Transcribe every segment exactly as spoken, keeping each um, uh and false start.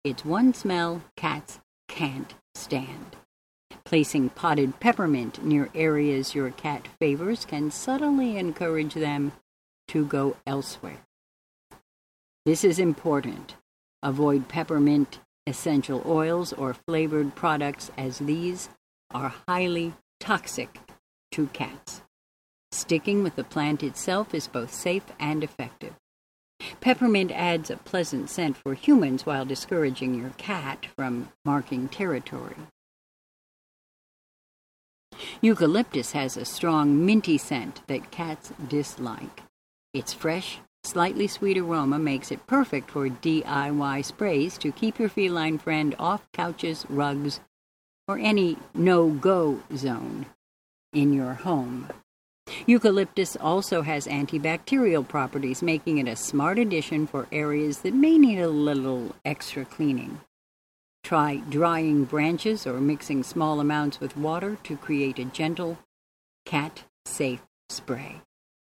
It's one smell cats can't stand. Placing potted peppermint near areas your cat favors can subtly encourage them to go elsewhere. This is important. Avoid peppermint essential oils or flavored products, as these are highly toxic to cats. Sticking with the plant itself is both safe and effective. Peppermint adds a pleasant scent for humans while discouraging your cat from marking territory. Eucalyptus has a strong minty scent that cats dislike. Its fresh, slightly sweet aroma makes it perfect for D I Y sprays to keep your feline friend off couches, rugs, or any no-go zone in your home. Eucalyptus also has antibacterial properties, making it a smart addition for areas that may need a little extra cleaning. Try drying branches or mixing small amounts with water to create a gentle, cat-safe spray.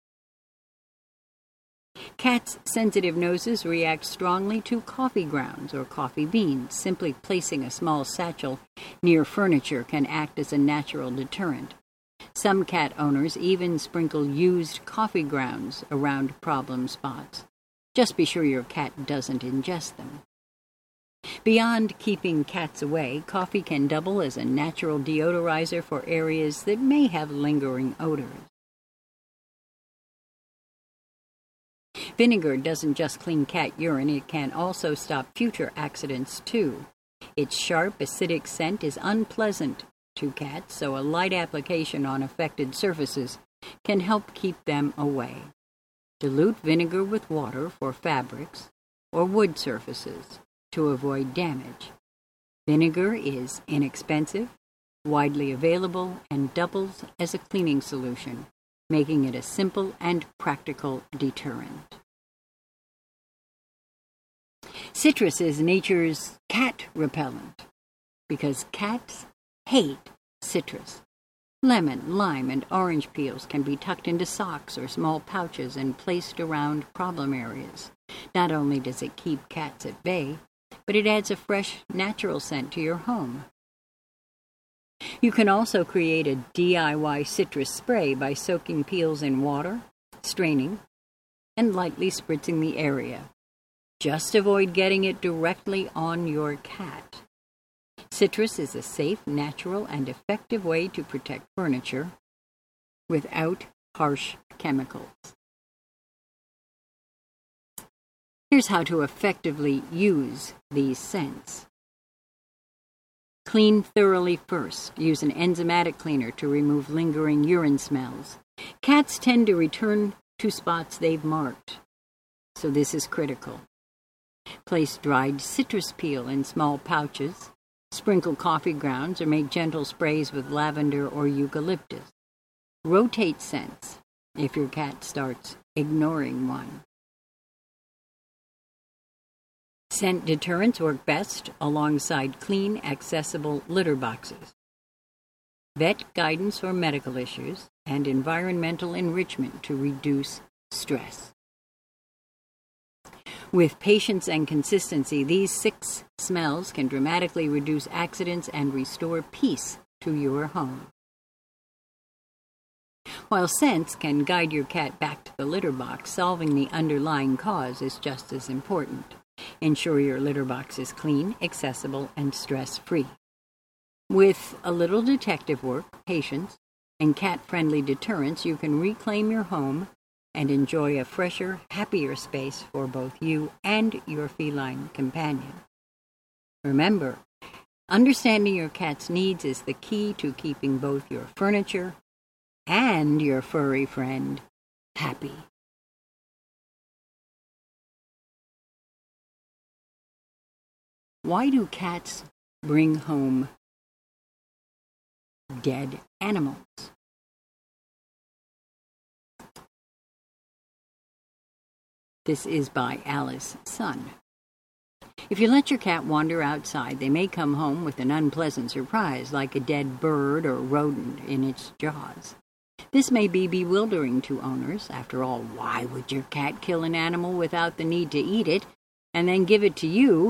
Cats' sensitive noses react strongly to coffee grounds or coffee beans. Simply placing a small satchel near furniture can act as a natural deterrent. Some cat owners even sprinkle used coffee grounds around problem spots. Just be sure your cat doesn't ingest them. Beyond keeping cats away, coffee can double as a natural deodorizer for areas that may have lingering odors. Vinegar doesn't just clean cat urine, it can also stop future accidents too. Its sharp, acidic scent is unpleasant to cats, so a light application on affected surfaces can help keep them away. Dilute vinegar with water for fabrics or wood surfaces to avoid damage. Vinegar is inexpensive, widely available, and doubles as a cleaning solution, making it a simple and practical deterrent. Citrus is nature's cat repellent because cats hate citrus. Lemon, lime, and orange peels can be tucked into socks or small pouches and placed around problem areas. Not only does it keep cats at bay, but it adds a fresh, natural scent to your home. You can also create a D I Y citrus spray by soaking peels in water, straining, and lightly spritzing the area. Just avoid getting it directly on your cat. Citrus is a safe, natural, and effective way to protect furniture without harsh chemicals. Here's how to effectively use these scents. Clean thoroughly first. Use an enzymatic cleaner to remove lingering urine smells. Cats tend to return to spots they've marked, so this is critical. Place dried citrus peel in small pouches. Sprinkle coffee grounds or make gentle sprays with lavender or eucalyptus. Rotate scents if your cat starts ignoring one. Scent deterrents work best alongside clean, accessible litter boxes. Vet guidance for medical issues and environmental enrichment to reduce stress. With patience and consistency, these six smells can dramatically reduce accidents and restore peace to your home. While scents can guide your cat back to the litter box, solving the underlying cause is just as important. Ensure your litter box is clean, accessible, and stress-free. With a little detective work, patience, and cat-friendly deterrents, you can reclaim your home and enjoy a fresher, happier space for both you and your feline companion. Remember, understanding your cat's needs is the key to keeping both your furniture and your furry friend happy. Why do cats bring home dead animals? This is by Alice Sun. If you let your cat wander outside, they may come home with an unpleasant surprise, like a dead bird or rodent in its jaws. This may be bewildering to owners. After all, why would your cat kill an animal without the need to eat it, and then give it to you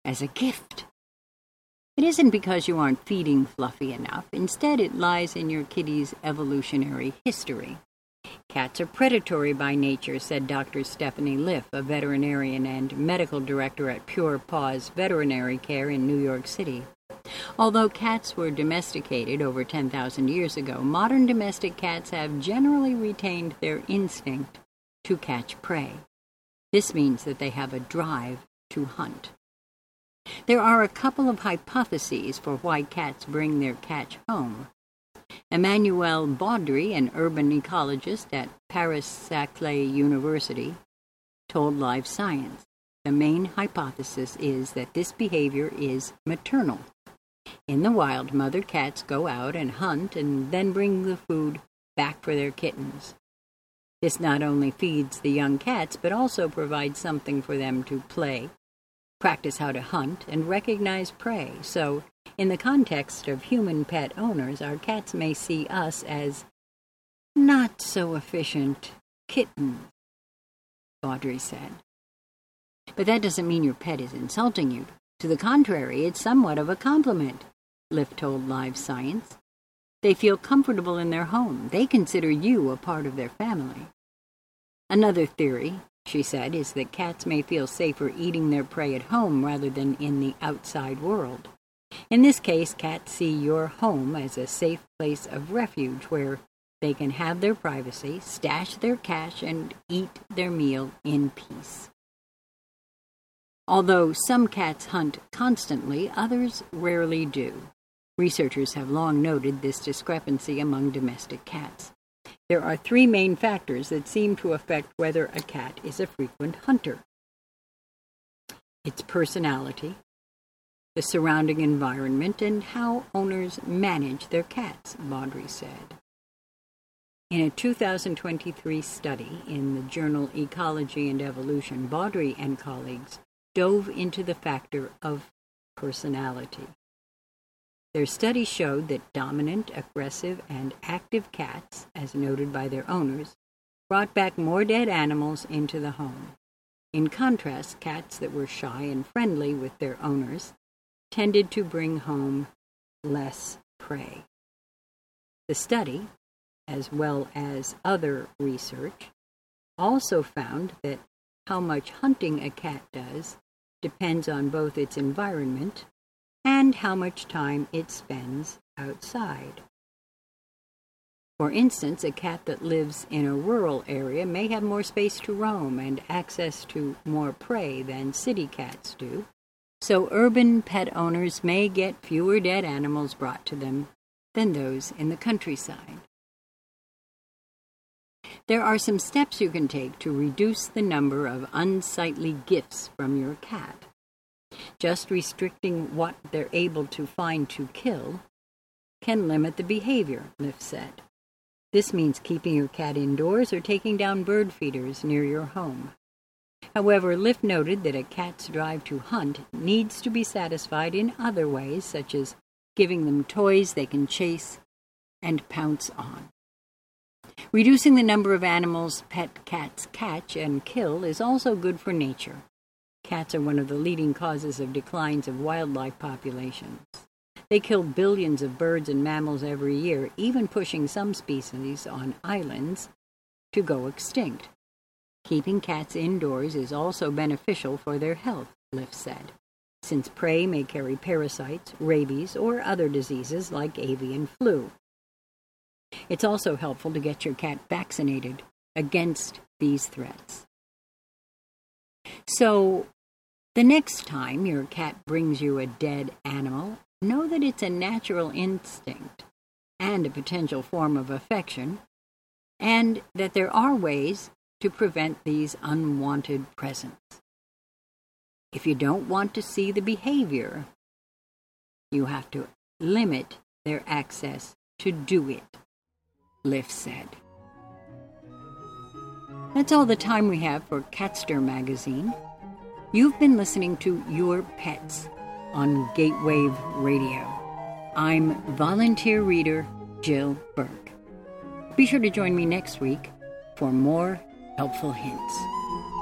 as a gift. It isn't because you aren't feeding Fluffy enough. Instead, it lies in your kitty's evolutionary history. Cats are predatory by nature, said Doctor Stephanie Liff, a veterinarian and medical director at Pure Paws Veterinary Care in New York City. Although cats were domesticated over ten thousand years ago, modern domestic cats have generally retained their instinct to catch prey. This means that they have a drive to hunt. There are a couple of hypotheses for why cats bring their catch home. Emmanuel Baudry, an urban ecologist at Paris-Saclay University, told Live Science the main hypothesis is that this behavior is maternal. In the wild, mother cats go out and hunt and then bring the food back for their kittens. This not only feeds the young cats, but also provides something for them to play, practice how to hunt, and recognize prey. So, in the context of human pet owners, our cats may see us as not so efficient kittens, Baudry said. But that doesn't mean your pet is insulting you. To the contrary, it's somewhat of a compliment, Liff told Live Science. They feel comfortable in their home. They consider you a part of their family. Another theory, she said, is that cats may feel safer eating their prey at home rather than in the outside world. In this case, cats see your home as a safe place of refuge where they can have their privacy, stash their cash, and eat their meal in peace. Although some cats hunt constantly, others rarely do. Researchers have long noted this discrepancy among domestic cats. There are three main factors that seem to affect whether a cat is a frequent hunter: its personality, the surrounding environment, and how owners manage their cats, Baudry said. In a two thousand twenty-three study in the journal Ecology and Evolution, Baudry and colleagues dove into the factor of personality. Their study showed that dominant, aggressive, and active cats, as noted by their owners, brought back more dead animals into the home. In contrast, cats that were shy and friendly with their owners tended to bring home less prey. The study, as well as other research, also found that how much hunting a cat does depends on both its environment and how much time it spends outside. For instance, a cat that lives in a rural area may have more space to roam and access to more prey than city cats do, so urban pet owners may get fewer dead animals brought to them than those in the countryside. There are some steps you can take to reduce the number of unsightly gifts from your cat. Just restricting what they're able to find to kill can limit the behavior, Liff said. This means keeping your cat indoors or taking down bird feeders near your home. However, Liff noted that a cat's drive to hunt needs to be satisfied in other ways, such as giving them toys they can chase and pounce on. Reducing the number of animals pet cats catch and kill is also good for nature. Cats are one of the leading causes of declines of wildlife populations. They kill billions of birds and mammals every year, even pushing some species on islands to go extinct. Keeping cats indoors is also beneficial for their health, Liff said, since prey may carry parasites, rabies, or other diseases like avian flu. It's also helpful to get your cat vaccinated against these threats. So, the next time your cat brings you a dead animal, know that it's a natural instinct and a potential form of affection, and that there are ways to prevent these unwanted presents. If you don't want to see the behavior, you have to limit their access to do it, Liff said. That's all the time we have for Catster Magazine. You've been listening to Your Pets on Gatewave Radio. I'm volunteer reader Jill Burke. Be sure to join me next week for more helpful hints.